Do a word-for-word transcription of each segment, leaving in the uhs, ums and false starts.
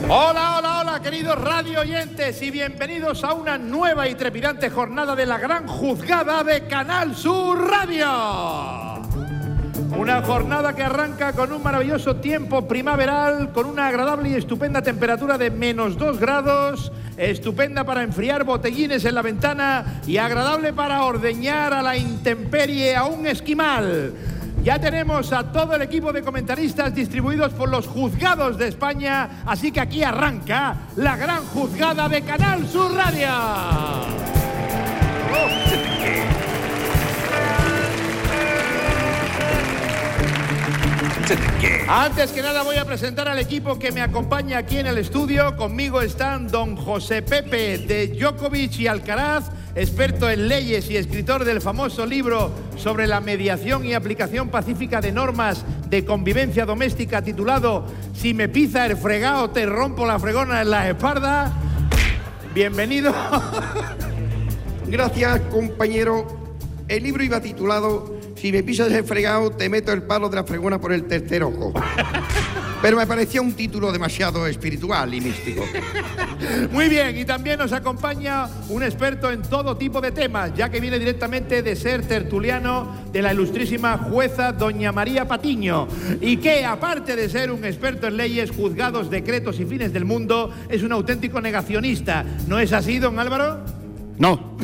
Hola, hola, hola, queridos radio oyentes, y bienvenidos a una nueva y trepidante jornada de la gran juzgada de Canal Sur Radio. Una jornada que arranca con un maravilloso tiempo primaveral, con una agradable y estupenda temperatura de menos dos grados, estupenda para enfriar botellines en la ventana y agradable para ordeñar a la intemperie a un esquimal. Ya tenemos a todo el equipo de comentaristas distribuidos por los juzgados de España, así que aquí arranca la gran juzgada de Canal Sur Radio. Antes que nada voy a presentar al equipo que me acompaña aquí en el estudio. Conmigo están don José Pepe de Djokovic y Alcaraz, experto en leyes y escritor del famoso libro sobre la mediación y aplicación pacífica de normas de convivencia doméstica titulado Si me pisa el fregao te rompo la fregona en la espalda. Bienvenido. Gracias, compañero. El libro iba titulado Si me pisas el fregao te meto el palo de la fregona por el tercer ojo. Pero me parecía un título demasiado espiritual y místico. Muy bien, y también nos acompaña un experto en todo tipo de temas, ya que viene directamente de ser tertuliano de la ilustrísima jueza doña María Patiño, y que, aparte de ser un experto en leyes, juzgados, decretos y fines del mundo, es un auténtico negacionista. ¿No es así, don Álvaro? No.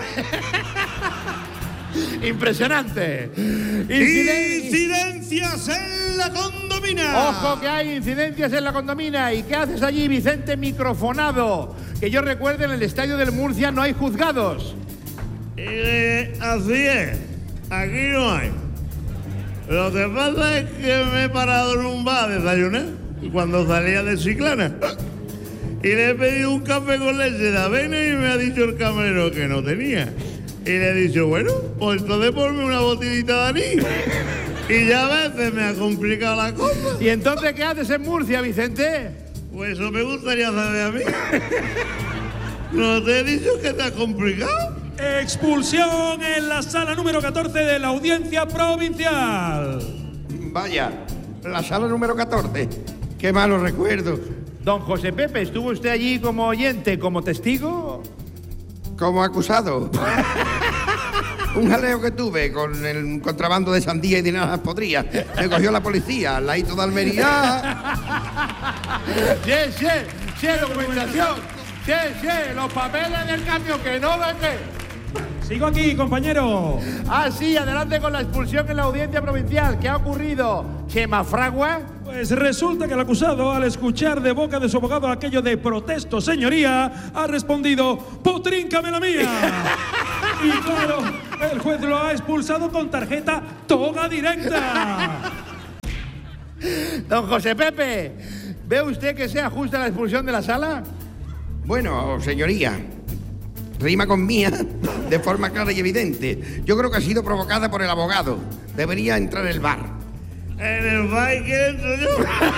Impresionante. Inciden... Incidencias en la condomina. Ojo que hay incidencias en la condomina. ¿Y qué haces allí, Vicente Microfonado? Que yo recuerde, en el estadio del Murcia no hay juzgados. Eh, así es. Aquí no hay. Lo que pasa es que me he parado en un bar a desayunar cuando salía de Chiclana. Y le he pedido un café con leche de avena y me ha dicho el camarero que no tenía. Y le he dicho, bueno, pues entonces ponme una botellita de anís. Y ya a veces me ha complicado la cosa. ¿Y entonces qué haces en Murcia, Vicente? Pues eso me gustaría saber a mí. ¿No te he dicho que te ha complicado? Expulsión en la sala número catorce de la Audiencia Provincial. Vaya, la sala número catorce. Qué malos recuerdos. Don José Pepe, ¿estuvo usted allí como oyente, como testigo? Como acusado. Un jaleo que tuve con el contrabando de sandía y de naranjas podridas. Me cogió la policía, la hito de Almería. Sí, sí, sí, documentación. Sí, sí, los papeles del cambio que no ven que... Sigo aquí, compañero. Ah, sí, adelante con la expulsión en la Audiencia Provincial. ¿Qué ha ocurrido, Chema Fragua? Pues resulta que el acusado, al escuchar de boca de su abogado aquello de protesto, señoría, ha respondido, ¡potríncame la mía! Y claro, el juez lo ha expulsado con tarjeta toga directa. Don José Pepe, ¿ve usted que sea justa la expulsión de la sala? Bueno, señoría, rima con mía de forma clara y evidente. Yo creo que ha sido provocada por el abogado. Debería entrar en el bar. En el bar que entro yo.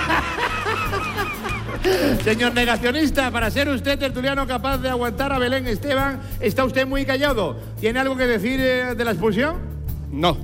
Señor negacionista, para ser usted tertuliano capaz de aguantar a Belén Esteban, está usted muy callado. ¿Tiene algo que decir eh, de la expulsión? No.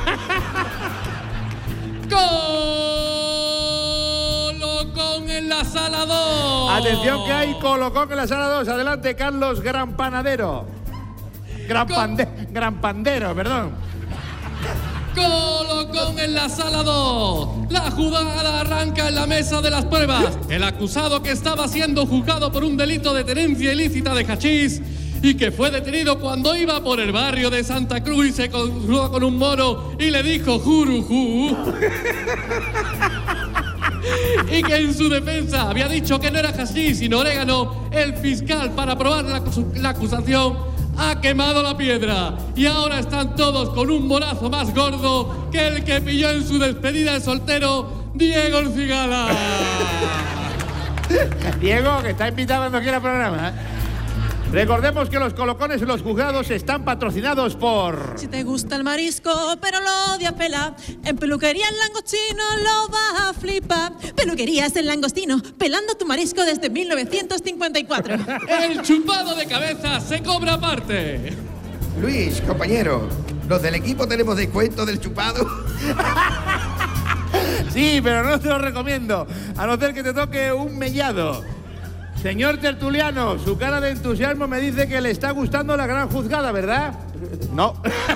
Colocón en la sala dos. Atención que hay colocón en la sala dos. Adelante, Carlos Gran Panadero. Gran, pande Gran Pandero, perdón. Colocón en la sala dos. La jugada arranca en la mesa de las pruebas. El acusado, que estaba siendo juzgado por un delito de tenencia ilícita de hachís y que fue detenido cuando iba por el barrio de Santa Cruz y se cruzó con un mono y le dijo jurujú. Y que en su defensa había dicho que no era hachís sino orégano. El fiscal, para probar la, la acusación, ha quemado la piedra y ahora están todos con un morazo más gordo que el que pilló en su despedida de soltero Diego el Cigala. Diego, que está invitado cuando quiera programa, ¿eh? Recordemos que los colocones en los juzgados están patrocinados por... Si te gusta el marisco, pero lo odias pelar, en Peluquería El Langostino lo vas a flipar. Peluquerías El Langostino, pelando tu marisco desde mil novecientos cincuenta y cuatro. El chupado de cabeza se cobra aparte. Luis, compañero, ¿los del equipo tenemos descuento del chupado? Sí, pero no te lo recomiendo, a no ser que te toque un mellado. Señor tertuliano, su cara de entusiasmo me dice que le está gustando la gran juzgada, ¿verdad? No.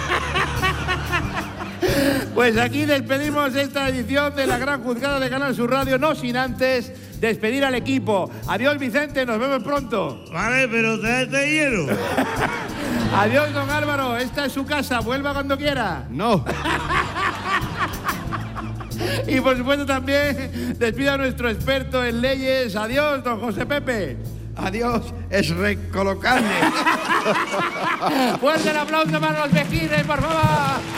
Pues aquí despedimos esta edición de la gran juzgada de Canal Sur Radio, no sin antes despedir al equipo. Adiós, Vicente, nos vemos pronto. Vale, pero tráete hielo. Adiós, don Álvaro, esta es su casa, vuelva cuando quiera. No. Y por supuesto también despido a nuestro experto en leyes. Adiós, don José Pepe. Adiós, es recolocarme. Fuerte el aplauso para los vecinos, por favor.